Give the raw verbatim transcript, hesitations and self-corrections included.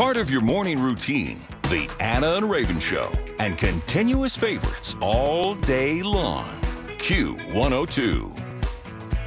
Part of your morning routine, the Anna and Raven Show, and continuous favorites all day long. Q one oh two.